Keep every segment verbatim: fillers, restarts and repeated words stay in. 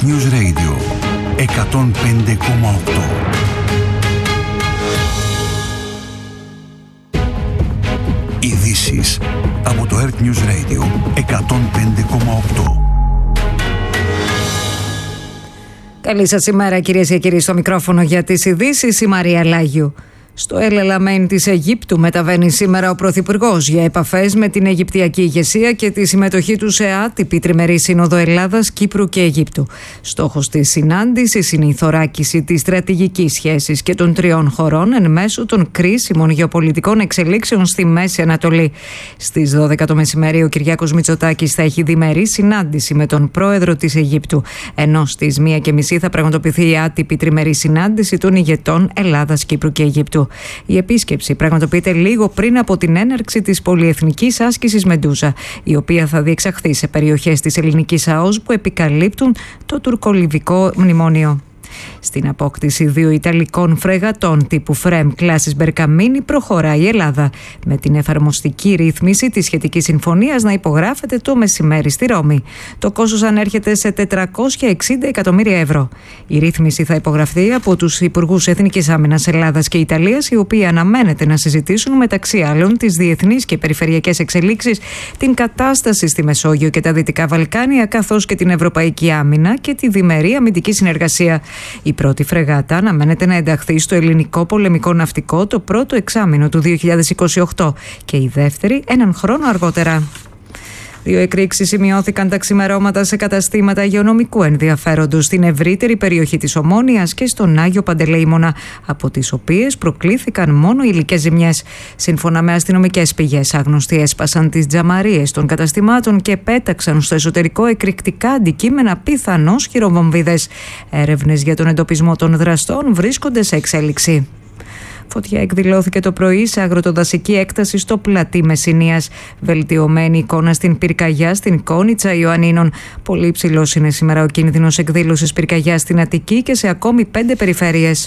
Earth News Radio εκατόν πέντε κόμμα οκτώ. Ειδήσεις από το Earth News Radio εκατόν πέντε κόμμα οκτώ. Καλή σας ημέρα, κυρίες και κύριοι, στο μικρόφωνο για τις ειδήσεις η Μαρία Λάγιου. Στο El Alamein της Αιγύπτου μεταβαίνει σήμερα ο Πρωθυπουργός για επαφές με την Αιγυπτιακή ηγεσία και τη συμμετοχή του σε άτυπη τριμερή σύνοδο Ελλάδας, Κύπρου και Αιγύπτου. Στόχος της συνάντησης είναι η θωράκιση της στρατηγικής σχέσης και των τριών χωρών εν μέσω των κρίσιμων γεωπολιτικών εξελίξεων στη Μέση Ανατολή. Στις δώδεκα το μεσημέρι ο Κυριάκος Μητσοτάκης θα έχει διμερή συνάντηση με τον πρόεδρο της Αιγύπτου, ενώ στις μία και μισή θα πραγματοποιηθεί η άτυπη τριμερή συνάντηση των ηγετών Ελλάδας, Κύπρου και Αιγύπτου. Η επίσκεψη πραγματοποιείται λίγο πριν από την έναρξη της πολυεθνικής άσκησης Μεντούζα, η οποία θα διεξαχθεί σε περιοχές της ελληνικής ΑΟΣ που επικαλύπτουν το τουρκολιβικό μνημόνιο. Στην απόκτηση δύο Ιταλικών φρεγατών τύπου Φρέμ κλάσης Μπερκαμίνη προχωράει η Ελλάδα, με την εφαρμοστική ρύθμιση της σχετικής συμφωνίας να υπογράφεται το μεσημέρι στη Ρώμη. Το κόστος ανέρχεται σε τετρακόσια εξήντα εκατομμύρια ευρώ. Η ρύθμιση θα υπογραφεί από τους Υπουργούς Εθνικής Άμυνας Ελλάδας και Ιταλίας, οι οποίοι αναμένεται να συζητήσουν μεταξύ άλλων τις διεθνείς και περιφερειακές εξελίξεις, την κατάσταση στη Μεσόγειο και τα Δυτικά Βαλκάνια, καθώς και την Ευρωπαϊκή Άμυνα και τη διμερή αμυντική συνεργασία. Η πρώτη φρεγάτα αναμένεται να ενταχθεί στο ελληνικό πολεμικό ναυτικό το πρώτο εξάμηνο του δύο χιλιάδες είκοσι οκτώ και η δεύτερη έναν χρόνο αργότερα. Δύο εκρήξεις σημειώθηκαν τα ξημερώματα σε καταστήματα υγειονομικού ενδιαφέροντος στην ευρύτερη περιοχή της Ομόνοιας και στον Άγιο Παντελεήμονα, από τις οποίες προκλήθηκαν μόνο υλικές ζημιές. Σύμφωνα με αστυνομικές πηγές, άγνωστοι έσπασαν τις τζαμαρίες των καταστημάτων και πέταξαν στο εσωτερικό εκρηκτικά αντικείμενα, πιθανώς χειροβομβίδες. Έρευνες για τον εντοπισμό των δραστών βρίσκονται σε εξέλιξη. Φωτιά εκδηλώθηκε το πρωί σε αγροτοδασική έκταση στο πλατή Μεσσηνίας. Βελτιωμένη εικόνα στην πυρκαγιά στην Κόνιτσα Ιωαννίνων. Πολύ υψηλός είναι σήμερα ο κίνδυνος εκδήλωσης πυρκαγιάς στην Αττική και σε ακόμη πέντε περιφέρειες.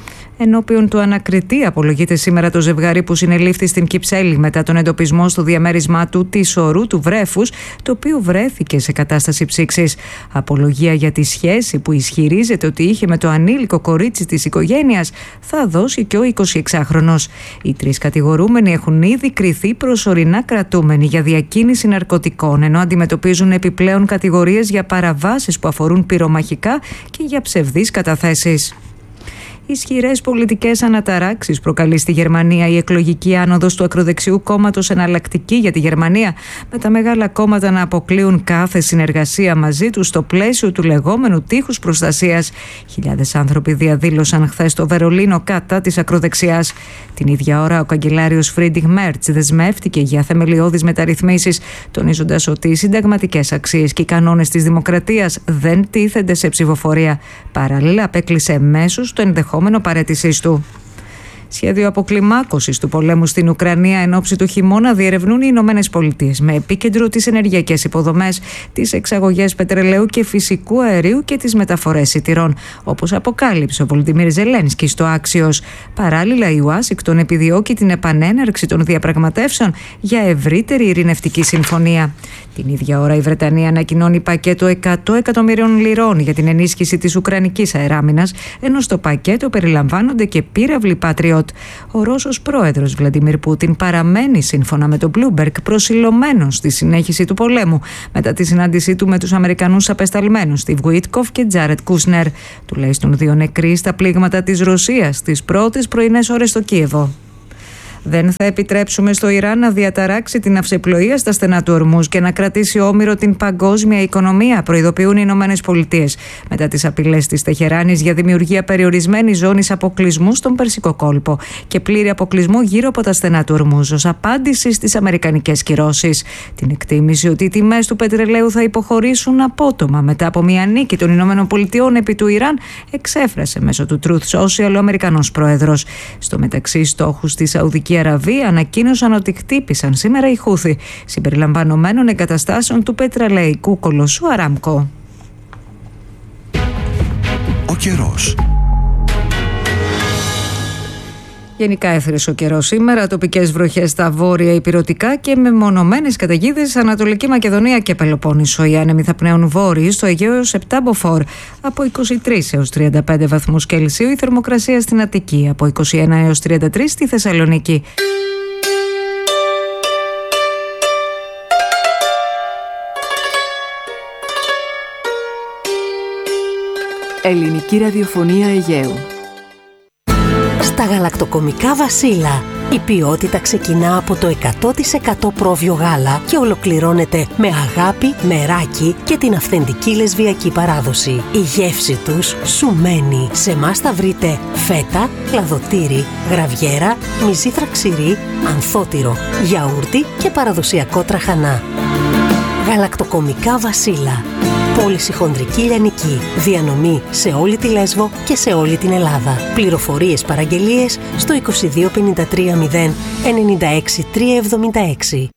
Ενώπιον του ανακριτή απολογείται σήμερα το ζευγάρι που συνελήφθη στην Κυψέλη μετά τον εντοπισμό στο διαμέρισμά του της ορού του βρέφους, το οποίο βρέθηκε σε κατάσταση ψήξης. Απολογία για τη σχέση που ισχυρίζεται ότι είχε με το ανήλικο κορίτσι της οικογένειας θα δώσει και ο εικοσιεξάχρονος. Οι τρεις κατηγορούμενοι έχουν ήδη κριθεί προσωρινά κρατούμενοι για διακίνηση ναρκωτικών, ενώ αντιμετωπίζουν επιπλέον κατηγορίες για παραβάσεις που αφορούν πυρομαχικά και για ψευδείς καταθέσεις. Ισχυρές πολιτικές αναταράξεις προκαλεί στη Γερμανία η εκλογική άνοδος του ακροδεξιού κόμματος Εναλλακτική για τη Γερμανία, με τα μεγάλα κόμματα να αποκλείουν κάθε συνεργασία μαζί τους στο πλαίσιο του λεγόμενου τείχους προστασίας. Χιλιάδες άνθρωποι διαδήλωσαν χθες στο Βερολίνο κατά της ακροδεξιάς. Την ίδια ώρα, ο καγκελάριος Φρίντριχ Μέρτς δεσμεύτηκε για θεμελιώδεις μεταρρυθμίσεις, τονίζοντας ότι οι συνταγματικές αξίες και οι κανόνες της δημοκρατίας δεν τίθενται σε ψηφοφορία. Παράλληλα, απέκλεισε μέσους το ενδεχόμενο παραίτησής του. Σχέδιο αποκλιμάκωσης του πολέμου στην Ουκρανία εν ώψη του χειμώνα διερευνούν οι Ηνωμένες Πολιτείες, με επίκεντρο τις ενεργειακές υποδομές, τις εξαγωγές πετρελαίου και φυσικού αερίου και τις μεταφορές σιτηρών, όπως αποκάλυψε ο Βολοντιμίρ Ζελένσκι στο Άξιος. Παράλληλα, η Ουάσιγκτον επιδιώκει την επανέναρξη των διαπραγματεύσεων για ευρύτερη ειρηνευτική συμφωνία. Την ίδια ώρα, η Βρετανία ανακοινώνει πακέτο εκατό εκατομμυρίων λιρών για την ενίσχυση της Ουκρανικής αεράμινας, ενώ στο πακέτο περιλαμβάνονται και πύραυλοι Patriot. Ο Ρώσος πρόεδρος Βλαντιμίρ Πούτιν παραμένει, σύμφωνα με το Bloomberg, προσιλωμένος στη συνέχιση του πολέμου μετά τη συνάντησή του με τους Αμερικανούς απεσταλμένους Στιβ Γουίτκοφ και Τζάρετ Κούσνερ. Τουλάχιστον δύο νεκροί στα πλήγματα της Ρωσίας τις πρώτες πρωινές ώρες στο Κίεβο. Δεν θα επιτρέψουμε στο Ιράν να διαταράξει την αυσεπλοεία στα στενά του Ορμούζ και να κρατήσει όμηρο την παγκόσμια οικονομία, προειδοποιούν οι Ηνωμένες Πολιτείες μετά τις απειλές της Τεχεράνης για δημιουργία περιορισμένης ζώνης αποκλεισμού στον Περσικό κόλπο και πλήρη αποκλεισμό γύρω από τα στενά του Ορμούζ ως απάντηση στις αμερικανικές κυρώσεις. Την εκτίμηση ότι οι τιμές του πετρελαίου θα υποχωρήσουν απότομα μετά από μια νίκη των Ηνωμένων Πολιτειών επί του Ιράν εξέφρασε μέσω του Truth Social ο Αμερικανός πρόεδρος. Στο μεταξύ, στόχους στη Σαουδική Αραβία ανακοίνωσαν ότι χτύπησαν σήμερα οι Χούθι, συμπεριλαμβανομένων εγκαταστάσεων του πετρελαϊκού κολοσσού Αράμκο. Ο καιρός. Γενικά έθρησε ο καιρός σήμερα, τοπικές βροχές στα βόρεια ηπειρωτικά και μεμονωμένες καταιγίδες Ανατολική Μακεδονία και Πελοπόννησο. Οι άνεμοι θα πνέουν βόρειοι στο Αιγαίο έως επτά μποφόρ, από είκοσι τρεις έως τριάντα πέντε βαθμούς Κελσίου. Η θερμοκρασία στην Αττική από είκοσι ένα έως τριάντα τρία στη Θεσσαλονίκη. Ελληνική ραδιοφωνία Αιγαίου. Στα γαλακτοκομικά Βασίλα, η ποιότητα ξεκινά από το εκατό τοις εκατό πρόβιο γάλα και ολοκληρώνεται με αγάπη, μεράκι και την αυθεντική λεσβιακή παράδοση. Η γεύση τους σου μένει. Σε εμάς θα βρείτε φέτα, κλαδοτήρι, γραβιέρα, μυζήθρα ξηρή, ανθότυρο, γιαούρτι και παραδοσιακό τραχανά. Γαλακτοκομικά Βασίλα. Πώληση χονδρική λιανική. Διανομή σε όλη τη Λέσβο και σε όλη την Ελλάδα. Πληροφορίες παραγγελίες στο είκοσι δύο πενήντα τρία μηδέν ενενήντα έξι τριακόσια εβδομήντα έξι.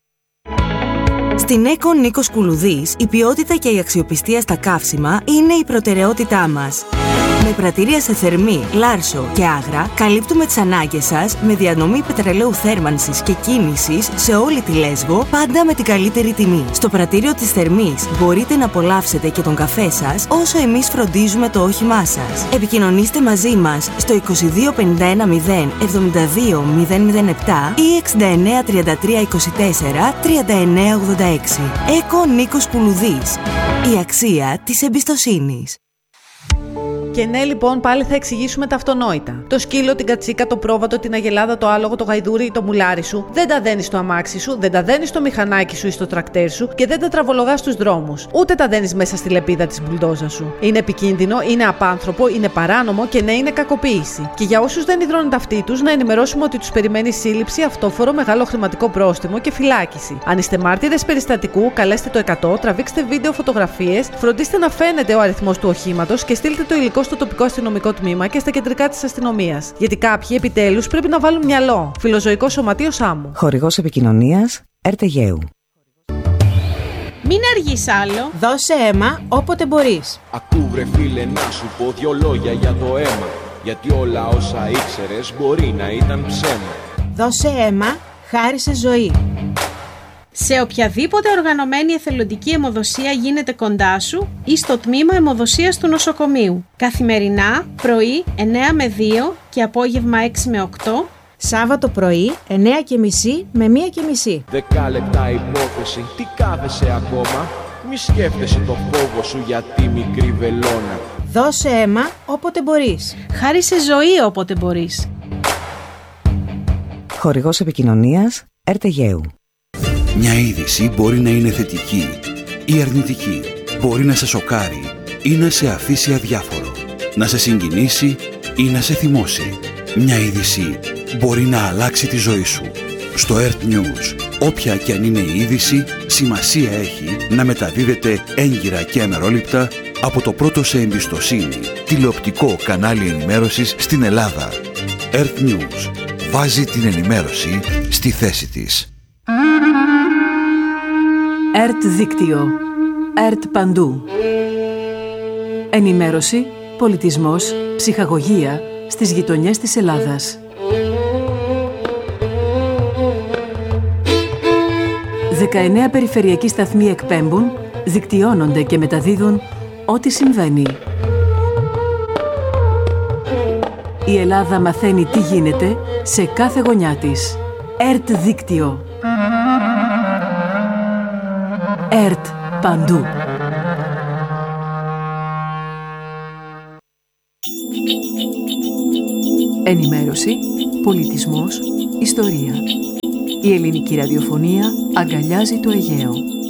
Στην ΕΚΟ Νίκος Κουλουδής, η ποιότητα και η αξιοπιστία στα καύσιμα είναι η προτεραιότητά μας. Με πρατήρια σε Θερμή, Λάρσο και Άγρα, καλύπτουμε τις ανάγκες σας με διανομή πετρελαίου θέρμανσης και κίνησης σε όλη τη Λέσβο, πάντα με την καλύτερη τιμή. Στο πρατήριο της Θερμής μπορείτε να απολαύσετε και τον καφέ σας, όσο εμείς φροντίζουμε το όχημά σας. Επικοινωνήστε μαζί μας στο είκοσι δύο πενήντα ένα μηδέν εβδομήντα δύο μηδέν μηδέν επτά ή εξήντα εννέα τριάντα τρία είκοσι τέσσερα τριάντα εννέα ογδόντα έξι. ΕΚΟ Νίκος Κουλουδής. Η αξία της εμπιστοσύνης. Και ναι, λοιπόν, πάλι θα εξηγήσουμε τα αυτονόητα. Το σκύλο, την κατσίκα, το πρόβατο, την αγελάδα, το άλογο, το γαϊδούρι ή το μουλάρι σου δεν τα δένεις στο αμάξι σου, δεν τα δένεις στο μηχανάκι σου ή στο τρακτέρ σου και δεν τα τραβολογάς στους δρόμους. Ούτε τα δένεις μέσα στη λεπίδα της μπουλντόζα σου. Είναι επικίνδυνο, είναι απάνθρωπο, είναι παράνομο και ναι, είναι κακοποίηση. Και για όσους δεν υδρώνουν τα αυτή τους, να ενημερώσουμε ότι τους περιμένει σύλληψη, αυτόφορο, μεγάλο χρηματικό πρόστιμο και φυλάκιση. Αν είστε μάρτυρες περιστατικού, καλέστε το εκατό, τραβήξτε βίντεο, φωτογραφίες, φροντίστε να φαίνεται ο αριθμός του οχήματος και στείλτε το υλικό στο τοπικό αστυνομικό τμήμα και στα κεντρικά της αστυνομίας. Γιατί κάποιοι επιτέλους πρέπει να βάλουν μυαλό. Φιλοζωικό Σωματείο Σάμου. Χορηγός επικοινωνίας Ερτ Αιγαίου. Μην αργείς άλλο. Δώσε αίμα όποτε μπορείς. Ακού βρε φίλε να σου πω δυο λόγια για το αίμα. Γιατί όλα όσα ήξερες μπορεί να ήταν ψέμα. Δώσε αίμα, χάρισε ζωή. Σε οποιαδήποτε οργανωμένη εθελοντική αιμοδοσία γίνεται κοντά σου ή στο τμήμα αιμοδοσίας του νοσοκομείου. Καθημερινά, πρωί εννέα με δύο και απόγευμα έξι με οκτώ. Σάββατο πρωί εννέα και μισή με μία και μισή. Δέκα λεπτά υπόθεση, τι κάθεσαι ακόμα. Μη σκέφτεσαι το φόβο σου για τη μικρή βελόνα. Δώσε αίμα όποτε μπορείς. Χάρισε ζωή όποτε μπορείς. Χορηγός επικοινωνίας Ερτ Αιγαίου. Μια είδηση μπορεί να είναι θετική ή αρνητική. Μπορεί να σε σοκάρει ή να σε αφήσει αδιάφορο. Να σε συγκινήσει ή να σε θυμώσει. Μια είδηση μπορεί να αλλάξει τη ζωή σου. Στο Ερτ News, όποια και αν είναι η είδηση, σημασία έχει να μεταδίδεται έγκυρα και αμερόληπτα από το πρώτο σε εμπιστοσύνη τηλεοπτικό κανάλι ενημέρωσης στην Ελλάδα. Ερτ News βάζει την ενημέρωση στη θέση της. Ερτ Δίκτυο. Ερτ Παντού. Ενημέρωση, πολιτισμός, ψυχαγωγία στις γειτονιές της Ελλάδας. δεκαεννέα περιφερειακοί σταθμοί εκπέμπουν, δικτυώνονται και μεταδίδουν ό,τι συμβαίνει. Η Ελλάδα μαθαίνει τι γίνεται σε κάθε γωνιά της. Ερτ Δίκτυο. Ερτ Παντού. Ενημέρωση, πολιτισμός, ιστορία. Η ελληνική ραδιοφωνία αγκαλιάζει το Αιγαίο.